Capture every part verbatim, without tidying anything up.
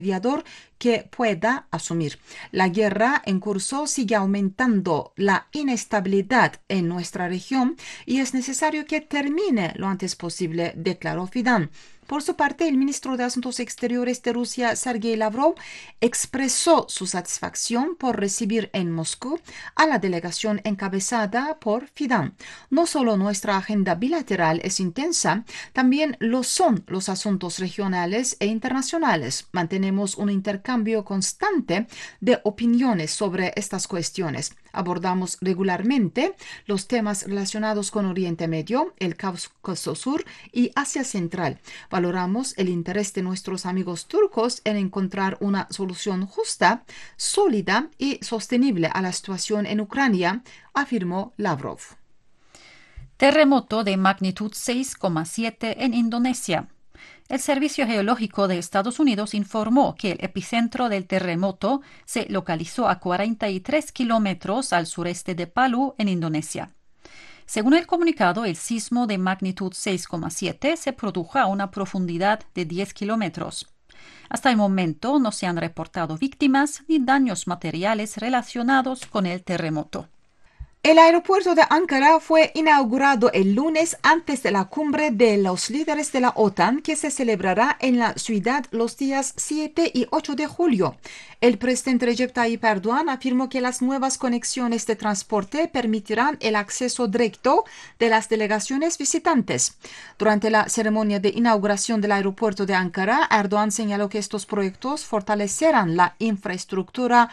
mediador que pueda asumir. La guerra en curso sigue aumentando la inestabilidad en nuestra región y es necesario que termine lo antes posible, declaró Fidan. Por su parte, el ministro de Asuntos Exteriores de Rusia, Sergei Lavrov, expresó su satisfacción por recibir en Moscú a la delegación encabezada por Fidan. No solo nuestra agenda bilateral es intensa, también lo son los asuntos regionales e internacionales. Mantenemos un intercambio constante de opiniones sobre estas cuestiones. Abordamos regularmente los temas relacionados con Oriente Medio, el Cáucaso Sur y Asia Central. Valoramos el interés de nuestros amigos turcos en encontrar una solución justa, sólida y sostenible a la situación en Ucrania, afirmó Lavrov. Terremoto de magnitud seis coma siete en Indonesia. El Servicio Geológico de Estados Unidos informó que el epicentro del terremoto se localizó a cuarenta y tres kilómetros al sureste de Palu, en Indonesia. Según el comunicado, el sismo de magnitud seis coma siete se produjo a una profundidad de diez kilómetros. Hasta el momento no se han reportado víctimas ni daños materiales relacionados con el terremoto. El aeropuerto de Ankara fue inaugurado el lunes antes de la cumbre de los líderes de la OTAN que se celebrará en la ciudad los días siete y ocho de julio. El presidente Recep Tayyip Erdoğan afirmó que las nuevas conexiones de transporte permitirán el acceso directo de las delegaciones visitantes. Durante la ceremonia de inauguración del aeropuerto de Ankara, Erdoğan señaló que estos proyectos fortalecerán la infraestructura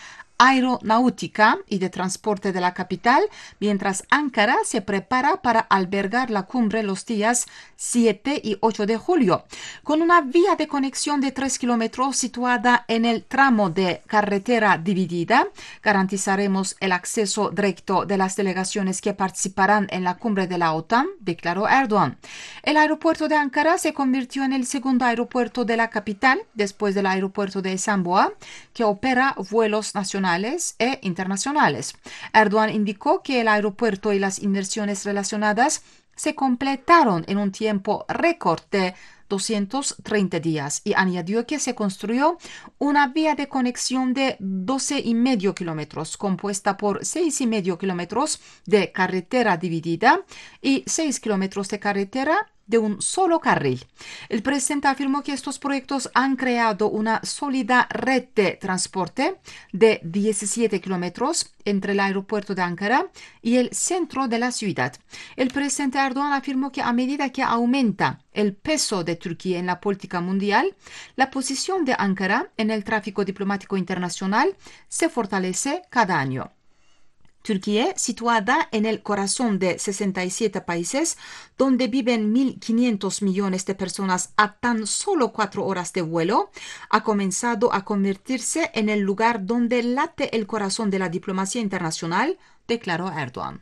aeronáutica y de transporte de la capital, mientras Ankara se prepara para albergar la cumbre los días siete y ocho de julio. Con una vía de conexión de tres kilómetros situada en el tramo de carretera dividida, garantizaremos el acceso directo de las delegaciones que participarán en la cumbre de la OTAN, declaró Erdoğan. El aeropuerto de Ankara se convirtió en el segundo aeropuerto de la capital, después del aeropuerto de Esenboğa, que opera vuelos nacionales e internacionales. Erdoğan indicó que el aeropuerto y las inversiones relacionadas se completaron en un tiempo récord de doscientos treinta días y añadió que se construyó una vía de conexión de doce y medio kilómetros compuesta por seis y medio kilómetros de carretera dividida y seis kilómetros de carretera de un solo carril. El presidente afirmó que estos proyectos han creado una sólida red de transporte de diecisiete kilómetros entre el aeropuerto de Ankara y el centro de la ciudad. El presidente Erdoğan afirmó que a medida que aumenta el peso de Turquía en la política mundial, la posición de Ankara en el tráfico diplomático internacional se fortalece cada año. Turquía, situada en el corazón de sesenta y siete países, donde viven mil quinientos millones de personas a tan solo cuatro horas de vuelo, ha comenzado a convertirse en el lugar donde late el corazón de la diplomacia internacional, declaró Erdoğan.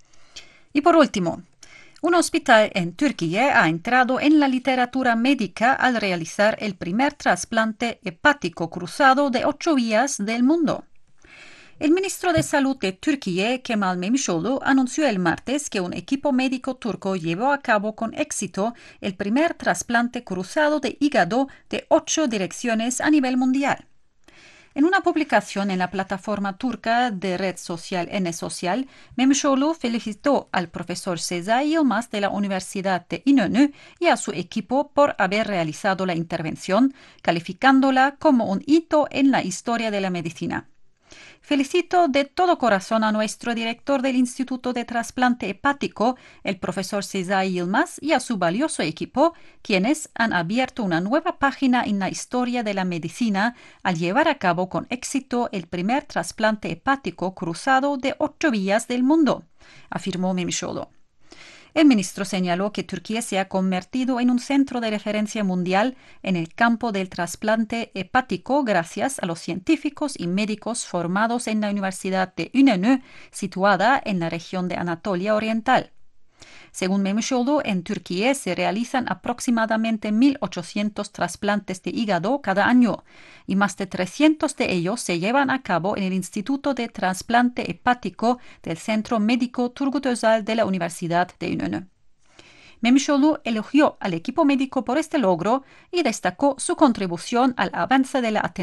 Y por último, un hospital en Turquía ha entrado en la literatura médica al realizar el primer trasplante hepático cruzado de ocho vías del mundo. El ministro de Salud de Turquía, Kemal Memişoğlu, anunció el martes que un equipo médico turco llevó a cabo con éxito el primer trasplante cruzado de hígado de ocho direcciones a nivel mundial. En una publicación en la plataforma turca de red social N Social, Memişoğlu felicitó al profesor Sezai Yılmaz de la Universidad de İnönü y a su equipo por haber realizado la intervención, calificándola como un hito en la historia de la medicina. Felicito de todo corazón a nuestro director del Instituto de Trasplante Hepático, el profesor Sezai Yılmaz, y a su valioso equipo, quienes han abierto una nueva página en la historia de la medicina al llevar a cabo con éxito el primer trasplante hepático cruzado de ocho vías del mundo, afirmó Memişoğlu. El ministro señaló que Turquía se ha convertido en un centro de referencia mundial en el campo del trasplante hepático gracias a los científicos y médicos formados en la Universidad de İnönü, situada en la región de Anatolia Oriental. Según Memişoğlu, en Turquía se realizan aproximadamente mil ochocientos trasplantes de hígado cada año y más de trescientos de ellos se llevan a cabo en el Instituto de Trasplante Hepático del Centro Médico Turgut Özal de la Universidad de İnönü. Memişoğlu elogió al equipo médico por este logro y destacó su contribución al avance de la atención